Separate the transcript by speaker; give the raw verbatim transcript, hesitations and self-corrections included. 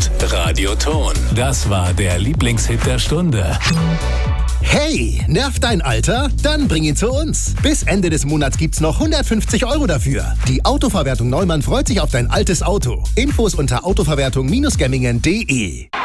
Speaker 1: und Radioton. Das war der Lieblingshit der Stunde.
Speaker 2: Hey, nervt dein Alter? Dann bring ihn zu uns. Bis Ende des Monats gibt's noch hundertfünfzig Euro dafür. Die Autoverwertung Neumann freut sich auf dein altes Auto. Infos unter autoverwertung Bindestrich gemmingen punkt de.